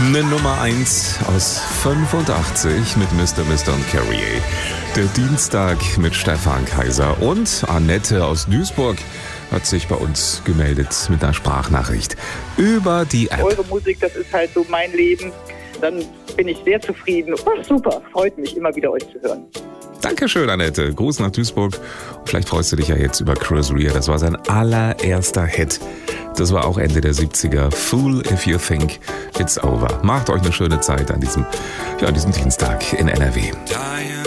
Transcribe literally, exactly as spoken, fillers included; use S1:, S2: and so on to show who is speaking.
S1: Eine Nummer eins aus fünfundachtzig mit Mister Mister und Carrie. Der Dienstag mit Stefan Kaiser und Annette aus Duisburg hat sich bei uns gemeldet mit einer Sprachnachricht über die App.
S2: Eure Musik, das ist halt so mein Leben. Dann bin ich sehr zufrieden. Oh, super, freut mich immer wieder euch zu hören.
S1: Dankeschön, Annette. Gruß nach Duisburg. Und vielleicht freust du dich ja jetzt über Chris Rea. Das war sein allererster Hit. Das war auch Ende der siebziger. Fool if you think it's over. Macht euch eine schöne Zeit an diesem, ja, an diesem Dienstag in N R W.